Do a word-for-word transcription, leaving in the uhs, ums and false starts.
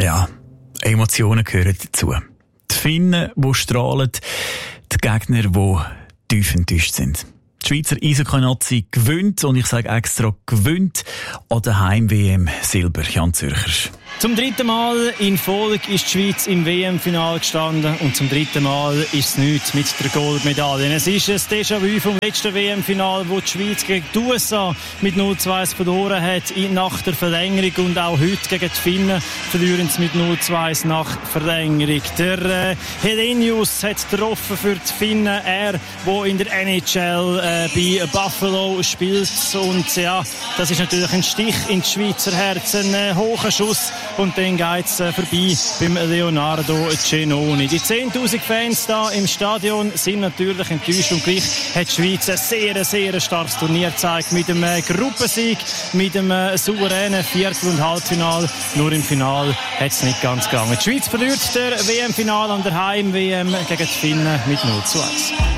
Ja, Emotionen gehören dazu. Die Finnen, die strahlen, die Gegner, die tief enttäuscht sind. Die Schweizer Eishockey-Nazi gewinnt, und ich sage extra gewinnt, an der Heim-W M Silber. Jan Zürcher. Zum dritten Mal in Folge ist die Schweiz im W M-Final gestanden, und zum dritten Mal ist es nichts mit der Goldmedaille. Es ist ein Déjà-vu vom letzten W M-Final, wo die Schweiz gegen die U S A mit null zu eins verloren hat nach der Verlängerung, und auch heute gegen die Finnen verlieren sie mit null zu eins nach Verlängerung. Der äh, Helenius hat getroffen für die Finnen, er, der in der N H L äh, bei Buffalo spielt, und ja, das ist natürlich ein Stich in die Schweizer Herzen, ein hoher Schuss. Und dann geht es äh, vorbei beim Leonardo Cenoni. Die zehntausend Fans da im Stadion sind natürlich enttäuscht, und gleich hat die Schweiz ein sehr, sehr starkes Turnier gezeigt. Mit einem äh, Gruppensieg, mit einem äh, souveränen Viertel- und Halbfinal. Nur im Final hat es nicht ganz gegangen. Die Schweiz verliert der W M-Final an der Heim-W M gegen die Finnen mit null zu eins.